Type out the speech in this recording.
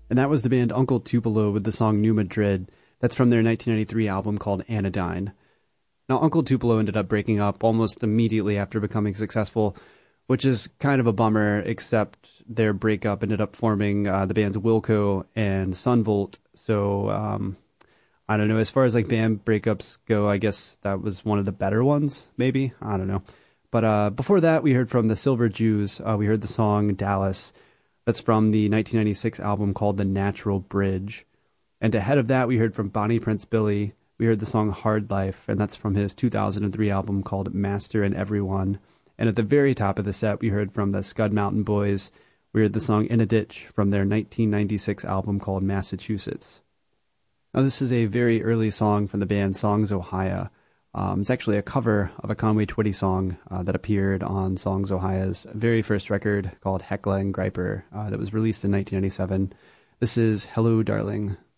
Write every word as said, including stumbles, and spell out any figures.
And that was the band Uncle Tupelo with the song New Madrid. That's from their nineteen ninety-three album called Anodyne. Now, Uncle Tupelo ended up breaking up almost immediately after becoming successful, which is kind of a bummer, except their breakup ended up forming uh, the bands Wilco and Sunvolt. So, um, I don't know. As far as like band breakups go, I guess that was one of the better ones, maybe. I don't know. But uh, before that, we heard from the Silver Jews. Uh, we heard the song Dallas. That's from the nineteen ninety-six album called The Natural Bridge. And ahead of that, we heard from Bonnie Prince Billy. We heard the song Hard Life, and that's from his two thousand three album called Master and Everyone. And at the very top of the set, we heard from the Scud Mountain Boys. We heard the song In a Ditch from their nineteen ninety-six album called Massachusetts. Now, this is a very early song from the band Songs Ohia. Um, it's actually a cover of a Conway Twitty song uh, that appeared on Songs Ohia's very first record called Heckla and Griper uh, that was released in nineteen ninety-seven. This is Hello, Darling.